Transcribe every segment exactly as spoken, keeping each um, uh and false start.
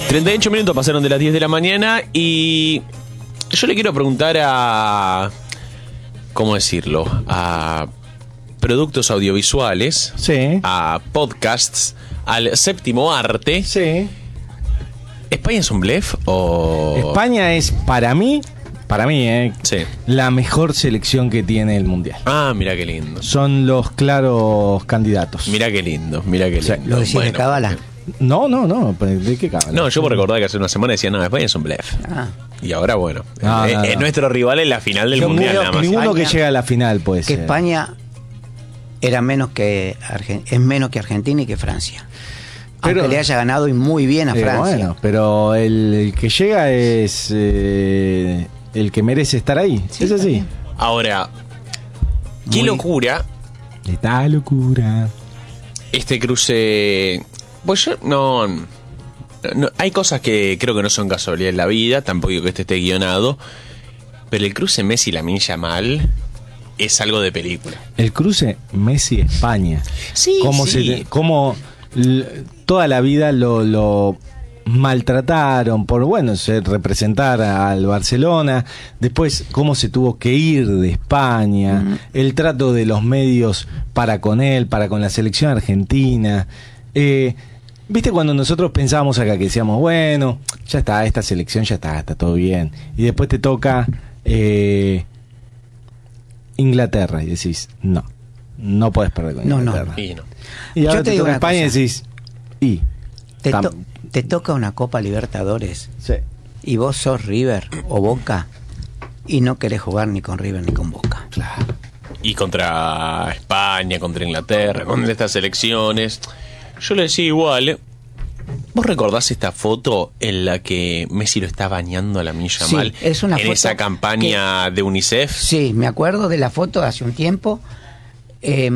treinta y ocho minutos pasaron de las diez de la mañana y yo le quiero preguntar a... ¿Cómo decirlo? A productos audiovisuales, Sí. a podcasts, al séptimo arte. Sí. ¿España es un blef o...? España es, para mí, para mí, eh, Sí. la mejor selección que tiene el Mundial. Ah, mira qué lindo. Son los claros candidatos. Mira qué lindo, mira qué Sí. lindo. Lo decís de cábala. No, no, no, pues, ¿de qué cábala? No, yo por recordar que hace una semana decía, no, España es un blef. Ah. Y ahora, bueno, No, es, no, es no. nuestro rival en la final del Yo Mundial, creo nada que más. ninguno que España- llega a la final puede Que ser. España era menos que Argen- es menos que Argentina y que Francia. Pero- Aunque le haya ganado y muy bien a Eh, Francia. bueno, pero el, el que llega es eh, el que merece estar ahí. Sí, es así. también. Ahora, qué Muy- locura Esta locura. este cruce. Pues yo no, no- hay cosas que creo que no son casualidad en la vida, tampoco digo que este esté guionado, pero el cruce Messi-Lamine Yamal es algo de película. El cruce Messi-España. Sí, Cómo sí. se, cómo l- toda la vida lo, lo maltrataron por, bueno, ser, representar al Barcelona. Después, cómo se tuvo que ir de España. Ujú. El trato de los medios para con él, para con la selección argentina. Eh, ¿Viste cuando nosotros pensábamos acá que decíamos, bueno, ya está, esta selección ya está, está todo bien? Y después te toca eh, Inglaterra y decís, no, no puedes perder con No, no. Inglaterra. Y no. Y ahora Yo te te digo toca una España y cosa. decís, y. Te, tam- to- te toca una Copa Libertadores sí. y vos sos River o Boca y no querés jugar ni con River ni con Boca. Claro. Y contra España, contra Inglaterra, contra estas selecciones. Yo le decía igual. ¿Vos recordás esta foto en la que Messi lo está bañando a Lamine Yamal? Sí, es una en foto esa campaña de UNICEF. Sí, me acuerdo de la foto de hace un tiempo. Eh,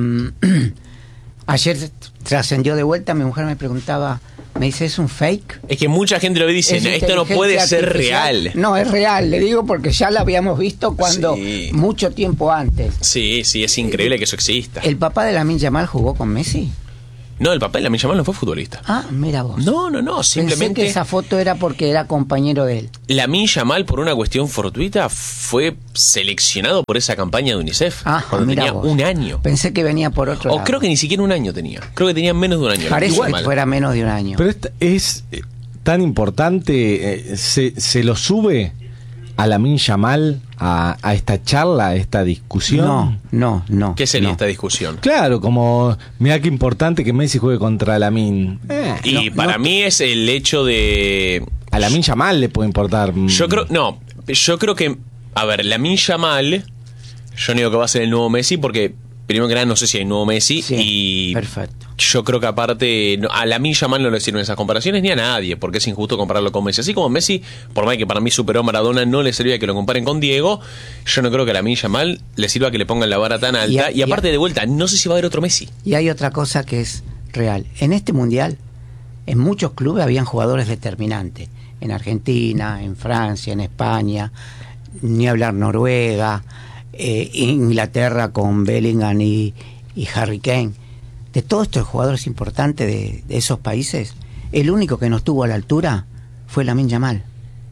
ayer trascendió de vuelta, mi mujer me preguntaba, me dice, ¿es un fake? Es que mucha gente lo dice, ¿Es esto no inteligencia puede ser artificial?". real. No, es real, le digo porque ya la habíamos visto cuando Sí. mucho tiempo antes. Sí, sí, es increíble que eso exista. ¿El papá de Lamine Yamal jugó con Messi? No, el papá de Lamine Yamal no fue futbolista. Ah, mira vos. No, no, no, Pensé simplemente que esa foto era porque era compañero de él. Lamine Yamal, por una cuestión fortuita, fue seleccionado por esa campaña de UNICEF Ah, cuando mira tenía vos. un año. Pensé que venía por otro O lado. creo que ni siquiera un año tenía. Creo que tenía menos de un año. Parece Igual. que fuera menos de un año. Pero esta- es eh, tan importante, eh, se, se lo sube a Lamine Yamal a, a esta charla, a esta discusión. No, no, no. ¿Qué sería no. esta discusión? Claro, como, mira qué importante que Messi juegue contra Lamine. Eh, Y no, para no- mí es el hecho de... a Lamine Yamal le puede importar. mm, Yo creo... No, yo creo que... A ver, Lamine Yamal... Yo no digo que va a ser el nuevo Messi porque... Primero que nada, no sé si hay nuevo Messi. Sí, y perfecto. yo creo que aparte... no, a Lamine Yamal no le sirven esas comparaciones ni a nadie, porque es injusto compararlo con Messi. Así como Messi, por más que para mí superó a Maradona, no le servía que lo comparen con Diego, yo no creo que a Lamine Yamal le sirva que le pongan la vara tan alta. Y Y, a- y a- aparte, de vuelta, no sé si va a haber otro Messi. Y hay otra cosa que es real. En este mundial, en muchos clubes habían jugadores determinantes. En Argentina, en Francia, en España, ni hablar Noruega, eh, Inglaterra con Bellingham y, y Harry Kane. De todos estos jugadores importantes de, de esos países, el único que no estuvo a la altura fue Lamine Yamal.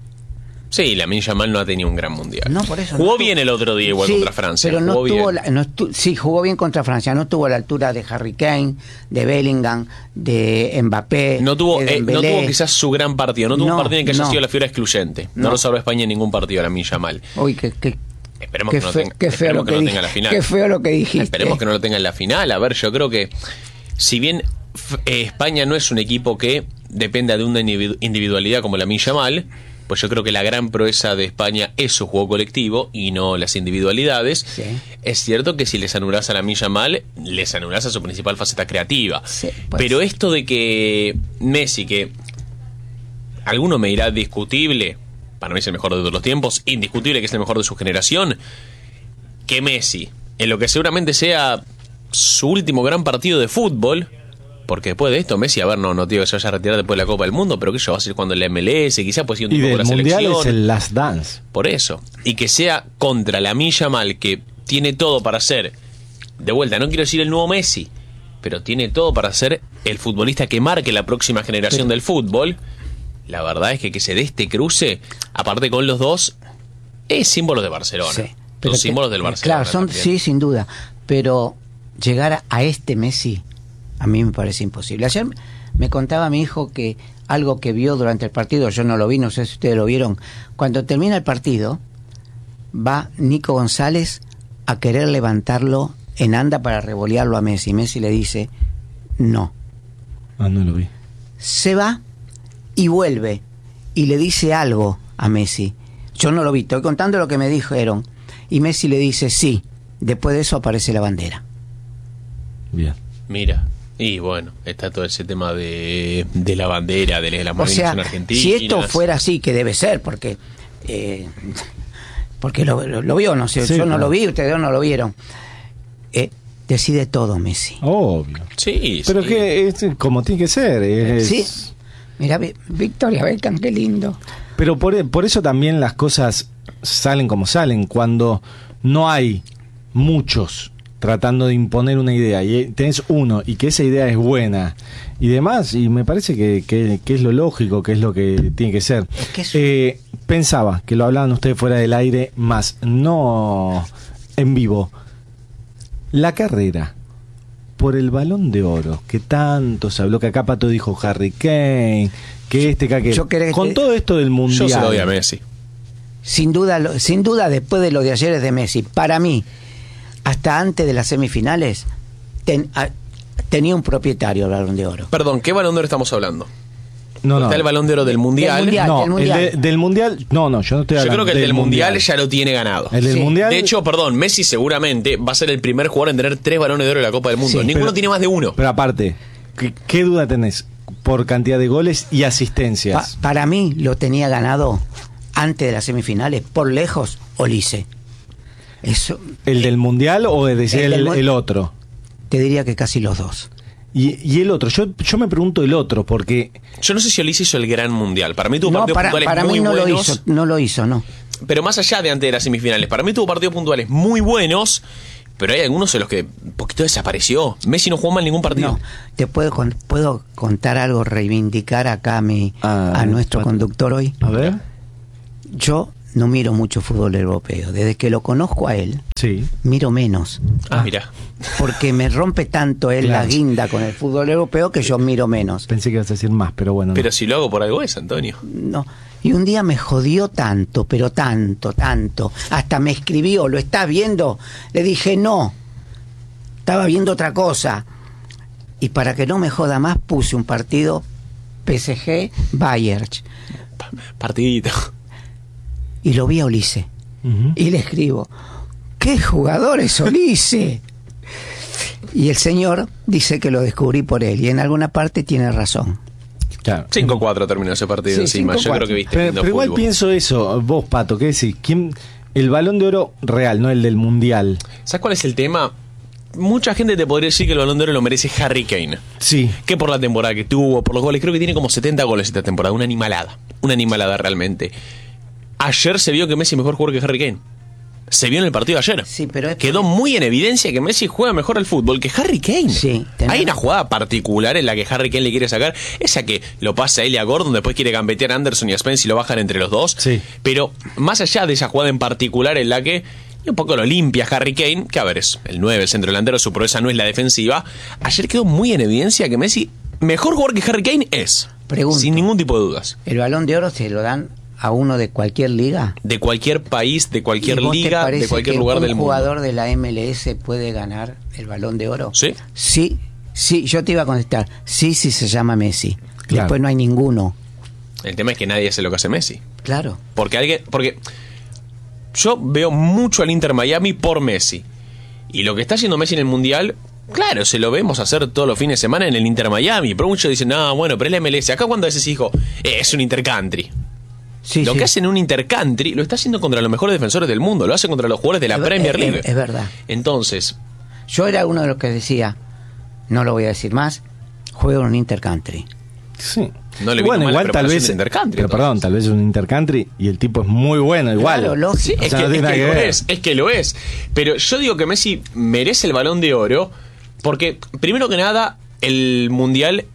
Sí, Lamine Yamal no ha tenido un gran mundial. No, por eso. Jugó no bien estuvo- el otro día igual Sí, contra Francia. Pero no jugó estuvo, bien. la- no estu- sí, jugó bien contra Francia. No estuvo a la altura de Harry Kane, de Bellingham, de Mbappé. No tuvo, de eh, no Dembélé. tuvo quizás su gran partido. No tuvo No, un partido en que haya no. sido la figura excluyente. No, No. lo salvó a España en ningún partido Lamine Yamal. Uy, qué, qué, Esperemos qué que no fe- tenga, qué feo esperemos lo que que no dij- tenga la final. qué feo lo que dijiste. Esperemos que no lo tenga en la final. A ver, yo creo que si bien f- eh, España no es un equipo que dependa de una individu- individualidad como Lamine Yamal, pues yo creo que la gran proeza de España es su juego colectivo y no las individualidades. Sí. Es cierto que si les anulás a Lamine Yamal, les anulás a su principal faceta creativa. Sí, pues. Pero esto de que Messi, que alguno me dirá discutible, para mí es el mejor de todos los tiempos, indiscutible que es el mejor de su generación, que Messi, en lo que seguramente sea su último gran partido de fútbol, porque después de esto Messi, a ver, no, no digo que se vaya a retirar después de la Copa del Mundo, pero que yo va a ser cuando el M L S, quizás pues sí un Y tipo con del la mundial selección. es el Last Dance. Por eso. Y que sea contra Lamine Yamal, que tiene todo para ser, de vuelta, no quiero decir el nuevo Messi, pero tiene todo para ser el futbolista que marque la próxima generación Pero- del fútbol. la verdad es que que se dé este cruce, aparte con los dos, es símbolo de Barcelona. Sí, Los que- símbolos del Barcelona. Claro, son, también. sí, sin duda. Pero llegar a, a este Messi, a mí me parece imposible. Ayer me contaba mi hijo que algo que vio durante el partido, yo no lo vi, no sé si ustedes lo vieron, cuando termina el partido, va Nico González a querer levantarlo en anda para revolearlo a Messi. Messi le dice, no. Ah, no lo vi. Se va y vuelve y le dice algo a Messi. Yo no lo vi, estoy contando lo que me dijeron. Y Messi le dice sí. Después de eso aparece la bandera. Bien. Mira, y bueno, está todo ese tema de, de la bandera, de las O Malvinas sea, en Argentina. si esto fuera así, que debe ser, porque eh, porque lo, lo, lo vio, no sé, Sí, yo no claro. lo vi, ustedes no lo vieron. Eh, decide todo Messi. Obvio. Sí, Pero sí. que es como tiene que ser. es- Sí. Mira, Vi- Victoria Beckham, qué lindo. Pero por, por eso también las cosas salen como salen. Cuando no hay muchos tratando de imponer una idea y tenés uno y que esa idea es buena y demás, y me parece que, que, que es lo lógico, que es lo que tiene que ser. Es que es- Eh, pensaba que lo hablaban ustedes fuera del aire, más no en vivo. La carrera por el Balón de Oro, que tanto se habló, que acá Pato dijo Harry Kane, que este, que aquel. Yo creo que Con te- todo esto del Mundial. Yo se lo doy a Messi. Sin duda, lo- sin duda, después de lo de ayer es de Messi. Para mí, hasta antes de las semifinales, ten- a- tenía un propietario el Balón de Oro. Perdón, ¿qué Balón de Oro estamos hablando? No, no. Está el Balón de Oro del Mundial. Mundial. No, del Mundial. el de- del Mundial. No, no, yo no estoy Yo hablando creo que el del mundial, ya lo tiene ganado. El del Sí. Mundial. De hecho, perdón, Messi seguramente va a ser el primer jugador en tener tres balones de oro en la Copa del Mundo. Sí, Ninguno pero- tiene más de uno. Pero aparte, ¿qué, qué duda tenés? Por cantidad de goles y Pa- asistencias. para mí lo tenía ganado antes de las semifinales, por lejos, Olise. Eso ¿El del Mundial o es decir, El el, del mu- el otro? te diría que casi los dos. Y, y el otro, yo, yo me pregunto el otro, porque Yo no sé si Olise hizo el gran mundial. Para mí tuvo No, partidos para, puntuales para muy mí no lo buenos. hizo, no lo hizo, no. Pero más allá de antes de las semifinales, para mí tuvo partidos puntuales muy buenos. Pero hay algunos en los que un poquito desapareció. Messi no jugó mal ningún partido. No, te puedo, con- puedo contar algo, reivindicar acá a, mi, Ah, a nuestro Pato. conductor hoy. a ver, Yo no miro mucho fútbol europeo. Desde que lo conozco a él, sí. miro menos. Ah, mira. Porque me rompe tanto él Claro. la guinda con el fútbol europeo que yo miro menos. Pensé que ibas a decir más, pero bueno. no. Pero si lo hago por algo es, Antonio. No. Y un día me jodió tanto, pero tanto, tanto. Hasta me escribió, ¿lo estás viendo? Le dije, no. Estaba viendo otra cosa. Y para que no me joda más, puse un partido P S G-Bayern. Pa- Partidito. Y lo vi a Olise. Ujú. Y le escribo, ¿qué jugador es Olise? Y el señor dice que lo descubrí por él. Y en alguna parte tiene razón. Claro. cinco cuatro terminó ese partido Sí, encima. Yo cinco cuatro. creo que viste Pero, lindo pero igual fútbol. pienso eso, vos, Pato, ¿qué decís? ¿Quién, el Balón de Oro real, no el del Mundial? ¿Sabes cuál es el tema? Mucha gente te podría decir que el Balón de Oro lo merece Harry Kane. Sí. Que por la temporada que tuvo, por los goles, creo que tiene como setenta goles esta temporada. Una animalada. Una animalada realmente. Ayer se vio que Messi es mejor jugador que Harry Kane. Se vio en el partido de ayer. Sí, pero es Quedó muy en evidencia que Messi juega mejor al fútbol que Harry Kane. Sí, tenés- Hay una jugada particular en la que Harry Kane le quiere sacar. Esa que lo pasa a él y a Gordon, después quiere gambetear a Anderson y a Spence y lo bajan entre los dos. Sí. Pero más allá de esa jugada en particular en la que y un poco lo limpia Harry Kane, que a ver, es el nueve, el centro delantero, su proeza no es la defensiva. Ayer quedó muy en evidencia que Messi, mejor jugador que Harry Kane, es. Pregunto. Sin ningún tipo de dudas. ¿El Balón de Oro se lo dan a uno de cualquier liga? De cualquier país, de cualquier ¿Y vos te liga, parece de cualquier que lugar un del mundo. jugador de la M L S puede ganar el Balón de Oro? ¿Sí? Sí, sí, yo te iba a contestar. Sí, sí se llama Messi. Claro. Después no hay ninguno. El tema es que nadie hace lo que hace Messi. Claro. Porque alguien, porque yo veo mucho al Inter Miami por Messi. Y lo que está haciendo Messi en el Mundial, claro, se lo vemos hacer todos los fines de semana en el Inter Miami. Pero muchos dicen, no, bueno, pero es la M L S. Acá cuando a veces dijo, eh, es un intercountry. Sí, Lo sí. que hace en un intercountry lo está haciendo contra los mejores defensores del mundo. Lo hace contra los jugadores de la Es- Premier es- League. es- es verdad. Entonces, Yo era uno de los que decía, no lo voy a decir más, juego en un intercountry. Sí. No le vino bueno, mal la igual tal preparación vez. de intercountry, Pero perdón, entonces. tal vez es un intercountry y el tipo es muy bueno, igual. Claro, lógico. sí, O es, sea, que, no tiene es nada que que lo ver. es, es que lo es. Pero yo digo que Messi merece el Balón de Oro porque, primero que nada, el Mundial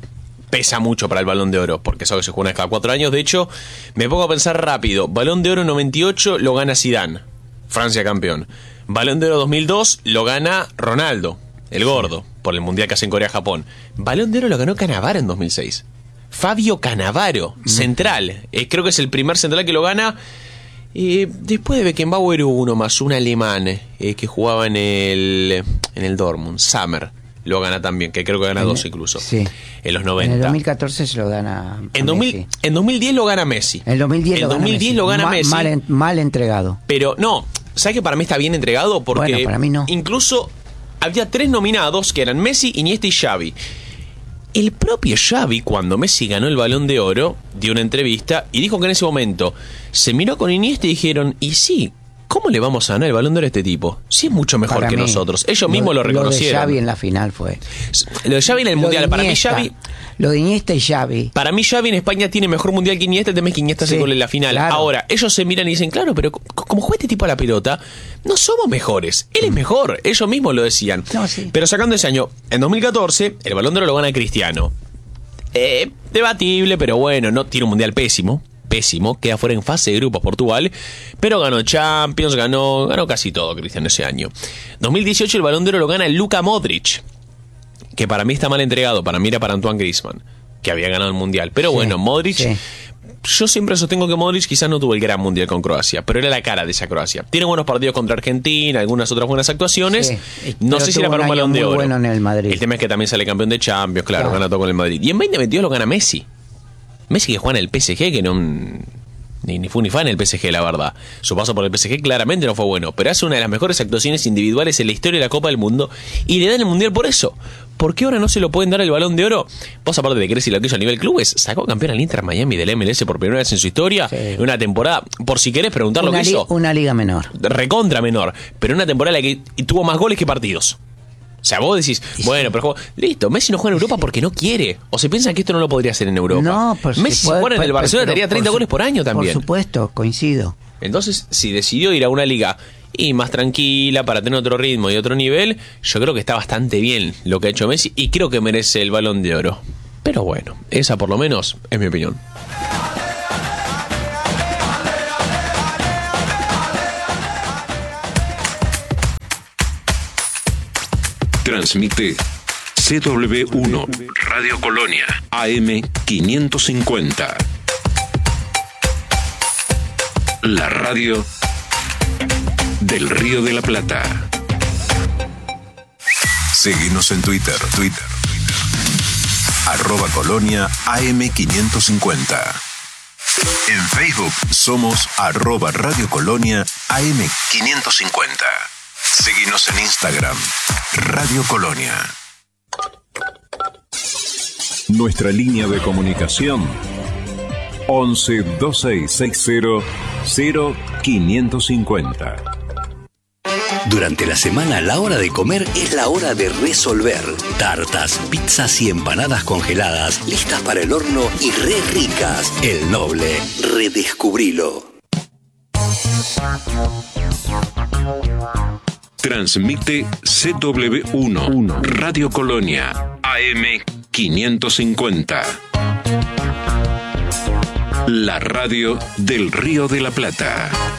pesa mucho para el Balón de Oro, porque es algo que se juega una vez cada cuatro años. De hecho, me pongo a pensar rápido. Balón de Oro noventa y ocho lo gana Zidane, Francia campeón. Balón de Oro dos mil dos lo gana Ronaldo, el gordo, por el Mundial que hace en Corea-Japón. Balón de Oro lo ganó Cannavaro en dos mil seis. Fabio Cannavaro, central. Eh, creo que es el primer central que lo gana. Eh, después de Beckenbauer hubo uno más, un alemán eh, que jugaba en el, en el Dortmund, Sammer. Lo gana también, que creo que gana en dos incluso. Sí. En los noventa. En el dos mil catorce se lo gana en, dos mil, en dos mil diez lo gana Messi. En dos mil diez, en lo, dos mil diez gana lo gana Ma, Messi. Mal, mal entregado. Pero no, ¿sabes que para mí está bien entregado? Porque bueno, para mí no. Incluso había tres nominados que eran Messi, Iniesta y Xavi. El propio Xavi, cuando Messi ganó el Balón de Oro, dio una entrevista y dijo que en ese momento se miró con Iniesta y dijeron, y sí, ¿cómo le vamos a ganar el Balón de Oro a este tipo? Sí es mucho mejor para que mí, nosotros. Ellos mismos lo, lo reconocieron. Lo de Xavi en la final fue. Lo de Xavi en el lo Mundial. Para Iniesta, mí Xavi... Lo de Iniesta y Xavi. Para mí Xavi en España tiene mejor Mundial que Iniesta. El tema es que Iniesta sí, se gol en la final. Claro. Ahora, ellos se miran y dicen, claro, pero como juega este tipo a la pelota, no somos mejores. Él es mejor. Ellos mismos lo decían. No, sí. Pero sacando ese año, en dos mil catorce, el Balón de Oro lo gana Cristiano. Eh, debatible, pero bueno, no tiene un Mundial pésimo. Pésimo, queda fuera en fase de grupos Portugal, pero ganó Champions, ganó, ganó casi todo Cristiano ese año. dos mil dieciocho el Balón de Oro lo gana Luka Modric, que para mí está mal entregado, para mí era para Antoine Griezmann, que había ganado el Mundial. Pero sí, bueno, Modric, sí. Yo siempre sostengo que Modric quizás no tuvo el gran Mundial con Croacia, pero era la cara de esa Croacia. Tiene buenos partidos contra Argentina, algunas otras buenas actuaciones. Sí, no sé si era para un Balón de Oro. Bueno en el Madrid. El tema es que también sale campeón de Champions, claro, claro, gana todo con el Madrid. Y en veinte veintidós lo gana Messi. Messi que juega en el P S G, que no ni, ni fue ni fan en el P S G, la verdad. Su paso por el P S G claramente no fue bueno, pero hace una de las mejores actuaciones individuales en la historia de la Copa del Mundo y le dan el Mundial por eso. ¿Por qué ahora no se lo pueden dar el Balón de Oro? Vos, aparte de crecer y lo que hizo a nivel clubes, sacó campeón al Inter Miami del M L S por primera vez en su historia, sí. En una temporada, por si querés preguntar una lo que li- hizo. Una liga menor. Recontra menor, pero una temporada en la que tuvo más goles que partidos. O sea, vos decís, bueno, pero listo, Messi no juega en Europa porque no quiere. O se piensan que esto no lo podría hacer en Europa. No, por Messi si juega en el Barcelona tendría treinta goles por año también. Por supuesto, coincido. Entonces, si decidió ir a una liga y más tranquila para tener otro ritmo y otro nivel, yo creo que está bastante bien lo que ha hecho Messi y creo que merece el Balón de Oro. Pero bueno, esa por lo menos es mi opinión. Transmite C W uno Radio Colonia A M quinientos cincuenta. La radio del Río de la Plata. Seguinos en Twitter, Twitter, Twitter. Arroba Colonia A M quinientos cincuenta. En Facebook somos arroba Radio Colonia A M quinientos cincuenta. Seguinos en Instagram, Radio Colonia. Nuestra línea de comunicación once veintiséis sesenta cero quinientos cincuenta. Durante la semana, la hora de comer es la hora de resolver. Tartas, pizzas y empanadas congeladas, listas para el horno y re ricas. El Noble, redescubrilo. Transmite C W uno Radio Colonia A M quinientos cincuenta. La radio del Río de la Plata.